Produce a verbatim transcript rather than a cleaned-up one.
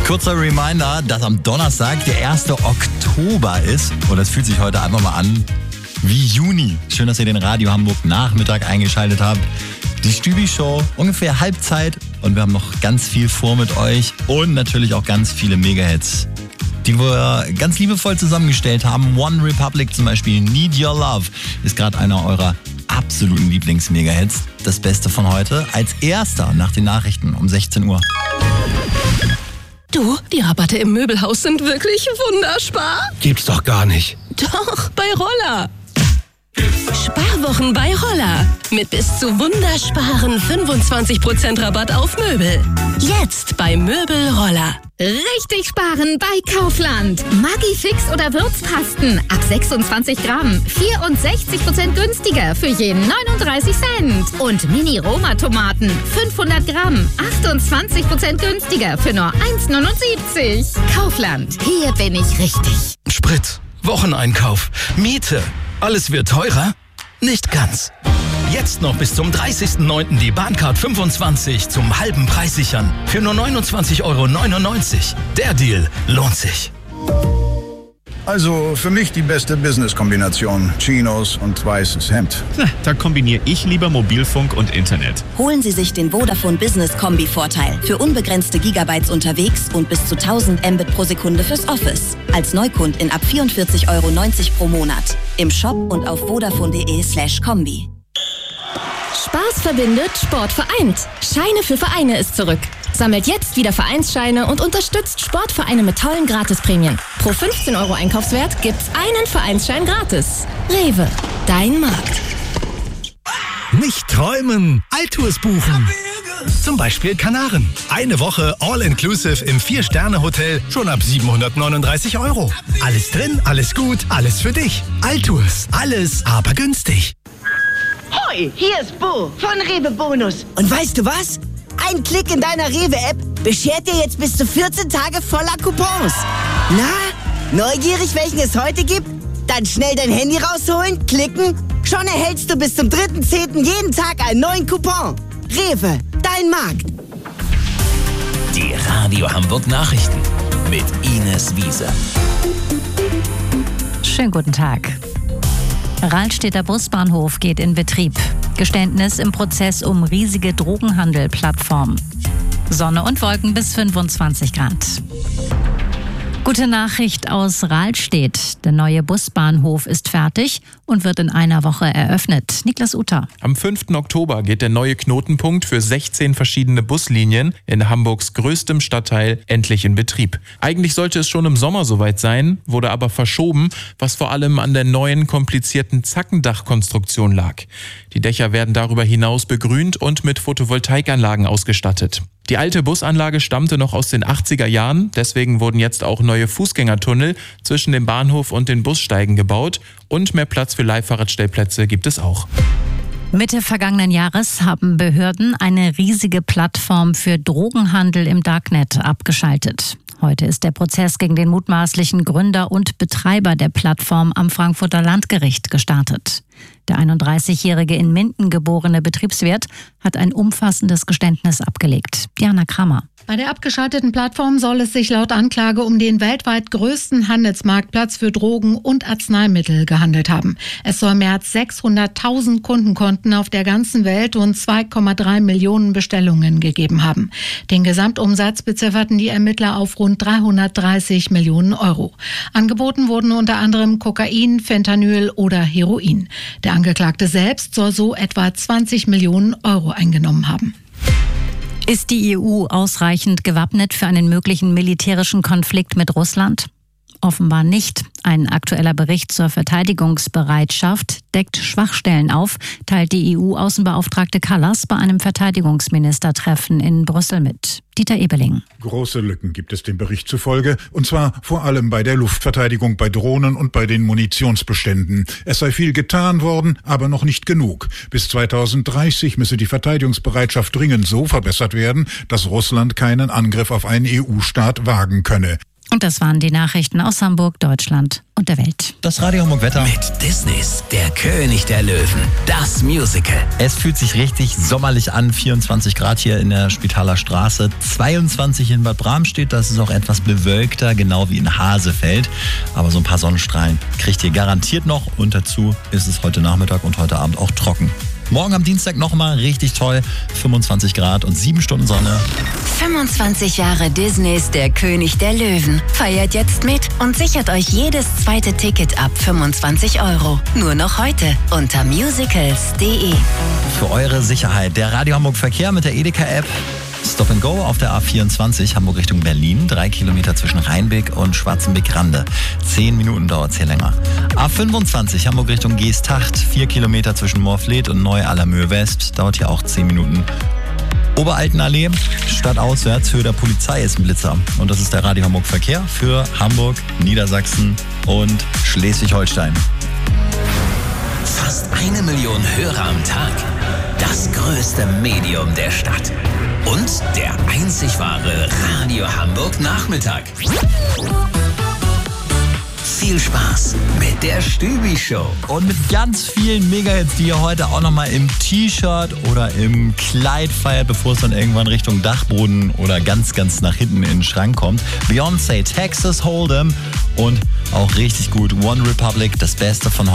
Kurzer Reminder, dass am Donnerstag der erste Oktober ist. Und das fühlt sich heute einfach mal an wie Juni. Schön, dass ihr den Radio Hamburg Nachmittag eingeschaltet habt. Die Stübi-Show, ungefähr Halbzeit. Und wir haben noch ganz viel vor mit euch. Und natürlich auch ganz viele Mega-Hits, die wir ganz liebevoll zusammengestellt haben. One Republic zum Beispiel, Need Your Love, ist gerade einer eurer absoluten Lieblings-Mega-Hits. Das Beste von heute als erster nach den Nachrichten um sechzehn Uhr. Du, die Rabatte im Möbelhaus sind wirklich wunderspar. Gibt's doch gar nicht. Doch, bei Roller. Sparwochen bei Roller. Mit bis zu wundersparen fünfundzwanzig Prozent Rabatt auf Möbel. Jetzt bei Möbel Roller. Richtig sparen bei Kaufland. Maggi-Fix oder Würzpasten ab sechsundzwanzig Gramm. vierundsechzig Prozent günstiger für jeden neununddreißig Cent. Und Mini-Roma-Tomaten fünfhundert Gramm. achtundzwanzig Prozent günstiger für nur eins neunundsiebzig. Kaufland, hier bin ich richtig. Sprit, Wocheneinkauf, Miete. Alles wird teurer? Nicht ganz. Jetzt noch bis zum dreißigsten neunten die Bahncard fünfundzwanzig zum halben Preis sichern. Für nur neunundzwanzig Euro neunundneunzig. Der Deal lohnt sich. Also für mich die beste Business-Kombination. Chinos und weißes Hemd. Na, da kombiniere ich lieber Mobilfunk und Internet. Holen Sie sich den Vodafone Business Kombi-Vorteil. Für unbegrenzte Gigabytes unterwegs und bis zu tausend Mbit pro Sekunde fürs Office. Als Neukundin ab vierundvierzig Euro neunzig pro Monat. Im Shop und auf vodafone.de slash Kombi. Spaß verbindet, Sport vereint. Scheine für Vereine ist zurück. Sammelt jetzt wieder Vereinsscheine und unterstützt Sportvereine mit tollen Gratisprämien. Pro fünfzehn Euro Einkaufswert gibt's einen Vereinsschein gratis. Rewe, dein Markt. Nicht träumen, Altours buchen. Zum Beispiel Kanaren. Eine Woche All-Inclusive im vier-Sterne-Hotel schon ab siebenhundertneununddreißig Euro. Alles drin, alles gut, alles für dich. Altours, alles aber günstig. Hoi, hier ist Bo von Rewe Bonus. Und weißt du was? Ein Klick in deiner Rewe-App beschert dir jetzt bis zu vierzehn Tage voller Coupons. Na, neugierig, welchen es heute gibt? Dann schnell dein Handy rausholen, klicken. Schon erhältst du bis zum dritten zehnten jeden Tag einen neuen Coupon. Rewe, dein Markt. Die Radio Hamburg Nachrichten mit Ines Wiese. Schönen guten Tag. Rahlstedter Busbahnhof geht in Betrieb. Geständnis im Prozess um riesige Drogenhandel-Plattform. Sonne und Wolken bis fünfundzwanzig Grad. Gute Nachricht aus Rahlstedt. Der neue Busbahnhof ist fertig und wird in einer Woche eröffnet. Niklas Uter. Am fünften Oktober geht der neue Knotenpunkt für sechzehn verschiedene Buslinien in Hamburgs größtem Stadtteil endlich in Betrieb. Eigentlich sollte es schon im Sommer soweit sein, wurde aber verschoben, was vor allem an der neuen komplizierten Zackendachkonstruktion lag. Die Dächer werden darüber hinaus begrünt und mit Photovoltaikanlagen ausgestattet. Die alte Busanlage stammte noch aus den achtziger Jahren, deswegen wurden jetzt auch neue Fußgängertunnel zwischen dem Bahnhof und den Bussteigen gebaut und mehr Platz für Leihfahrradstellplätze gibt es auch. Mitte vergangenen Jahres haben Behörden eine riesige Plattform für Drogenhandel im Darknet abgeschaltet. Heute ist der Prozess gegen den mutmaßlichen Gründer und Betreiber der Plattform am Frankfurter Landgericht gestartet. Der einunddreißigjährige in Minden geborene Betriebswirt hat ein umfassendes Geständnis abgelegt. Diana Kramer. Bei der abgeschalteten Plattform soll es sich laut Anklage um den weltweit größten Handelsmarktplatz für Drogen und Arzneimittel gehandelt haben. Es soll mehr als sechshunderttausend Kundenkonten auf der ganzen Welt und zwei Komma drei Millionen Bestellungen gegeben haben. Den Gesamtumsatz bezifferten die Ermittler auf rund dreihundertdreißig Millionen Euro. Angeboten wurden unter anderem Kokain, Fentanyl oder Heroin. Der Angeklagte selbst soll so etwa zwanzig Millionen Euro eingenommen haben. Ist die E U ausreichend gewappnet für einen möglichen militärischen Konflikt mit Russland? Offenbar nicht. Ein aktueller Bericht zur Verteidigungsbereitschaft deckt Schwachstellen auf, teilt die E U-Außenbeauftragte Kallas bei einem Verteidigungsministertreffen in Brüssel mit. Dieter Ebeling. Große Lücken gibt es dem Bericht zufolge, und zwar vor allem bei der Luftverteidigung, bei Drohnen und bei den Munitionsbeständen. Es sei viel getan worden, aber noch nicht genug. Bis zweitausenddreißig müsse die Verteidigungsbereitschaft dringend so verbessert werden, dass Russland keinen Angriff auf einen E U-Staat wagen könne. Und das waren die Nachrichten aus Hamburg, Deutschland und der Welt. Das Radio Hamburg Wetter. Mit Disneys Der König der Löwen. Das Musical. Es fühlt sich richtig sommerlich an. vierundzwanzig Grad hier in der Spitaler Straße. zweiundzwanzig in Bad Bramstedt. Das ist auch etwas bewölkter, genau wie in Hasefeld. Aber so ein paar Sonnenstrahlen kriegt ihr garantiert noch. Und dazu ist es heute Nachmittag und heute Abend auch trocken. Morgen am Dienstag nochmal richtig toll. fünfundzwanzig Grad und sieben Stunden Sonne. fünfundzwanzig Jahre Disneys Der König der Löwen. Feiert jetzt mit und sichert euch jedes zweite Ticket ab fünfundzwanzig Euro. Nur noch heute unter musicals punkt de. Für eure Sicherheit der Radio Hamburg Verkehr mit der Edeka-App. Stop and Go auf der A vierundzwanzig, Hamburg Richtung Berlin. Drei Kilometer zwischen Rheinbeck und Schwarzenbeck-Rande. Zehn Minuten dauert es hier länger. A fünfundzwanzig, Hamburg Richtung Geesthacht. Vier Kilometer zwischen Morfleet und Neu-Allermöhe West. Dauert hier auch zehn Minuten. Oberaltenallee, stadtauswärts, Höhe der Polizei ist ein Blitzer. Und das ist der Radio Hamburg Verkehr für Hamburg, Niedersachsen und Schleswig-Holstein. Fast eine Million Hörer am Tag. Das größte Medium der Stadt. Und der einzig wahre Radio Hamburg Nachmittag. Viel Spaß mit der Stübi-Show. Und mit ganz vielen Mega-Hits, die ihr heute auch nochmal im T-Shirt oder im Kleid feiert, bevor es dann irgendwann Richtung Dachboden oder ganz, ganz nach hinten in den Schrank kommt. Beyoncé, Texas Hold'em und auch richtig gut One Republic, das Beste von heute.